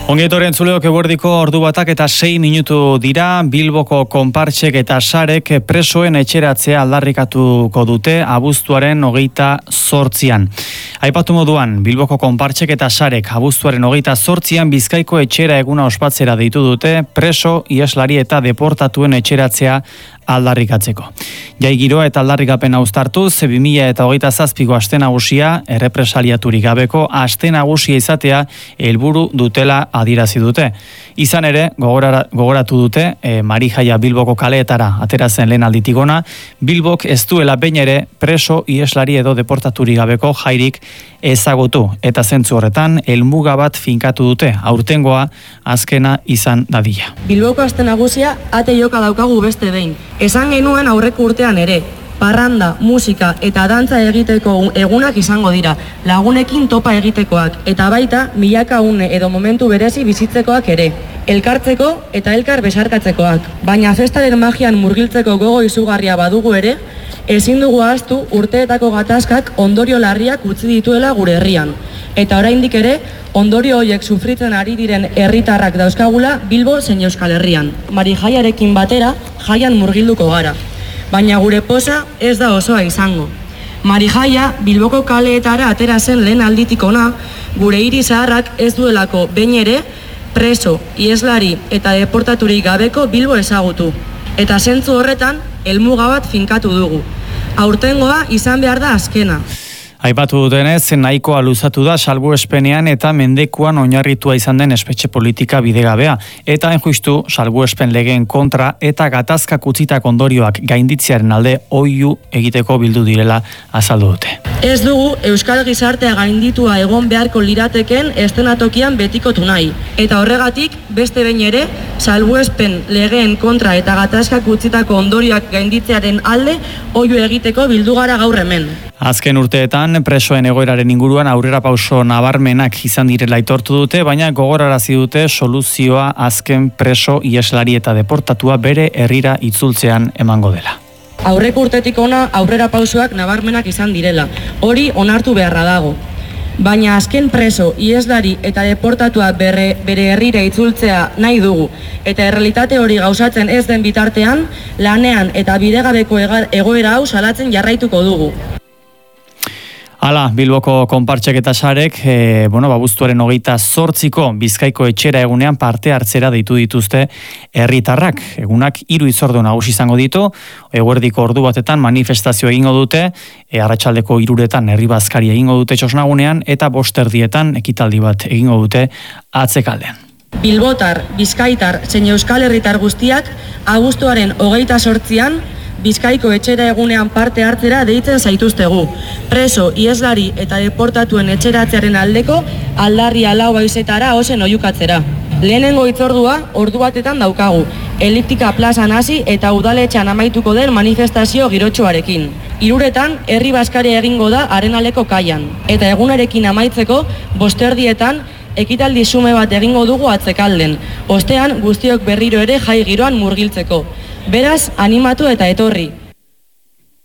Ongietorren zuleok eguerdiko ordu batak eta 6 minutu dira. Bilboko konpartsek eta sarek presoen etxeratzea aldarrikatuko dute abuztuaren 28an. Aipatu moduan, Bilboko konpartsek eta sarek abuztuaren 28an Bizkaiko etxera eguna ospatzera deitu dute preso, ieslari eta deportatuen etxeratzea aldarrikatzeko. Jai giroa eta aldarrikapena uztartuz, 2027ko aste nagusia errepresaliaturik gabeko aste nagusia izatea helburu dutela adierazi dute. Izan ere, gogoratu dute, Marijaia Bilboko kaleetara atera zen lehen alditik ona, Bilbok ez duela behin ere preso, ieslari edo deportaturik gabeko jairik ezagutu. Eta zentzu horretan, helmuga bat finkatu dute, aurtengoa azkena izan dadila. Bilboko aste nagusia ate joka daukagu beste behin. Esan genuen aurreko urtean ere, parranda, musika eta dantza egiteko egunak izango dira, lagunekin topa egitekoak, eta baita milaka une edo momentu berezi bizitzekoak ere, elkartzeko eta elkar besarkatzekoak. Baina festaren magian murgiltzeko gogo izugarria badugu ere, ezin dugu ahaztu urteetako gatazkak ondorio larriak utzi dituela gure herrian. Eta oraindik ere, ondorio horiek sufritzen ari diren herritarrak dauzkagula Bilbo zein Euskal Herrian. Marijaiarekin batera, jaian murgilduko gara. Baina gure posa ez da osoa izango. Marijaia Bilboko kaleetara atera zen lehen alditik ona, gure hiri zaharrak ez duelako behin ere preso, ieslari eta deportaturik gabeko Bilbo ezagutu. Eta zentzu horretan, helmuga bat finkatu dugu. Aurtengoa izan behar da azkena. Aipatu dutenez, nahikoa luzatu da salbuespenean eta mendekuan oinarritua izan den espetxe politika bidegabea. Eta enjustu salbuespen legeen kontra eta gatazkak utzitak ondorioak gainditzearen alde oihu egiteko bildu direla azaldu dute. Ez dugu Euskal Gizartea gainditua egon beharko lirateken eszenatokian betikotu nahi. Eta horregatik, beste behin ere, salbuespen legeen kontra eta gatazkak utzitako ondorioak gainditzearen alde oihu egiteko bildu gara gaur hemen. Azken urteetan, presoen egoeraren inguruan aurrera pauso nabarmenak izan direla aitortu dute, baina gogorarazi dute soluzioa azken preso, ieslari eta deportatua bere herrira itzultzean emango dela. Aurreko urtetik ona aurrera pausoak nabarmenak izan direla, hori onartu beharra dago. Baina azken preso, ieslari eta deportatua bere herrira itzultzea nahi dugu. Eta errealitate hori gauzatzen ez den bitartean, lanean eta bidegabeko egoera hau salatzen jarraituko dugu. Hala, Bilboko konpartsek eta sarek, abuztuaren 28ko Bizkaiko etxera egunean parte hartzera deitu dituzte herritarrak. Egunak 3 hitzordu nagusi izango ditu, eguerdiko ordu batetan manifestazio egingo dute, arratsaldeko 3etan herri bazkari egingo dute txosnagunean, eta 5:30 ekitaldi bat egingo dute atzekaldean. Bilbotar, Bizkaitar, zein Euskal Herritar guztiak, abuztuaren 28an, Bizkaiko etxera egunean parte hartzera deitzen zaituztegu. Preso, ieslari eta deportatuen etxeratzearen aldeko aldarria lau baizetara ozen oihukatzera. Lehenengo hitzordua ordu batetan daukagu, Eliptika plazan hasi eta udaletxean amaituko den manifestazio girotxoarekin. 3etan herri bazkaria egingo da Arenaleko kaian. Eta egunarekin amaitzeko 5:30 ekitaldi xume bat egingo dugu atzekalden. Ostean guztiok berriro ere jai giroan murgiltzeko. Beraz, animatu eta etorri.